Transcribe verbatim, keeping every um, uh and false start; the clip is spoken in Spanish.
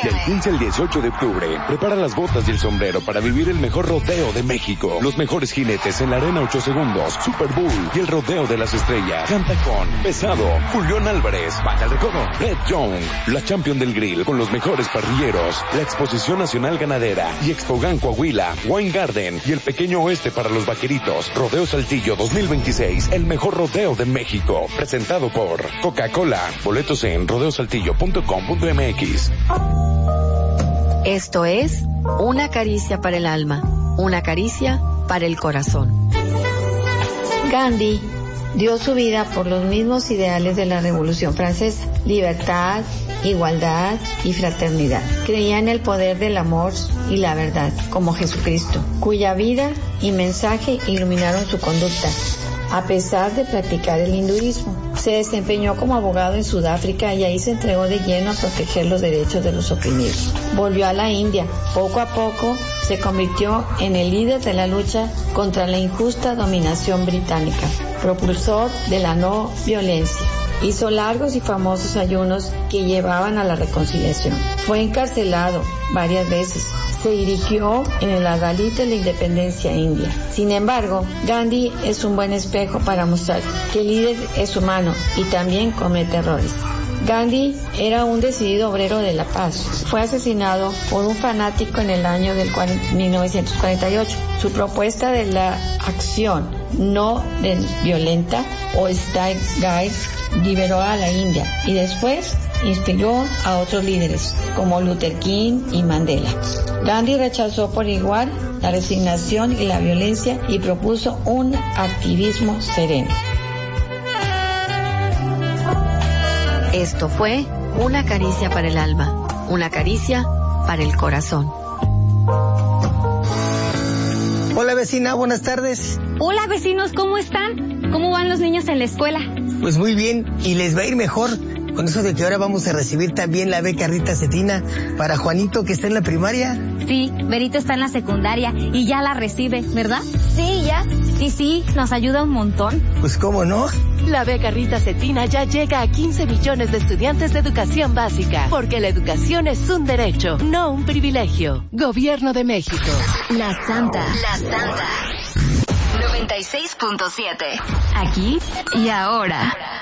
Del quince al dieciocho de octubre, prepara las botas y el sombrero para vivir el mejor rodeo de México. Los mejores jinetes en la arena ocho segundos, Super Bull y el rodeo de las estrellas. Canta con Pesado, Julián Álvarez, Baja el Recodo, Red Young, la Champion del Grill con los mejores parrilleros, la Exposición Nacional Ganadera y Expogan Coahuila, Wine Garden y el Pequeño Oeste para los vaqueritos. Rodeo Saltillo dos mil veintiséis, el mejor rodeo de México. Presentado por Coca-Cola. Boletos en rodeo saltillo punto com punto m x. Esto es Una caricia para el alma, una caricia para el corazón. Gandhi dio su vida por los mismos ideales de la Revolución Francesa: libertad, igualdad y fraternidad. Creía en el poder del amor y la verdad, como Jesucristo, cuya vida y mensaje iluminaron su conducta. A pesar de practicar el hinduismo, se desempeñó como abogado en Sudáfrica y ahí se entregó de lleno a proteger los derechos de los oprimidos. Volvió a la India. Poco a poco se convirtió en el líder de la lucha contra la injusta dominación británica, propulsor de la no violencia. Hizo largos y famosos ayunos que llevaban a la reconciliación. Fue encarcelado varias veces. Se dirigió en el adalid de la independencia india. Sin embargo, Gandhi es un buen espejo para mostrar que el líder es humano y también comete errores. Gandhi era un decidido obrero de la paz. Fue asesinado por un fanático en el año del mil novecientos cuarenta y ocho. Su propuesta de la acción no violenta o Stay Guide liberó a la India y después inspiró a otros líderes como Luther King y Mandela. Gandhi rechazó por igual la resignación y la violencia y propuso un activismo sereno. Esto fue Una caricia para el alma, una caricia para el corazón. Hola vecina, buenas tardes. Hola vecinos, ¿cómo están? ¿Cómo van los niños en la escuela? Pues muy bien, y les va a ir mejor con eso de que ahora vamos a recibir también la beca Rita Cetina para Juanito, que está en la primaria. Sí, Berito está en la secundaria y ya la recibe, ¿verdad? Sí, ya. Y sí, nos ayuda un montón. Pues cómo no. La beca Rita Cetina ya llega a quince millones de estudiantes de educación básica, porque la educación es un derecho, no un privilegio. Gobierno de México. La Santa. La Santa. noventa y seis punto siete. Aquí y ahora.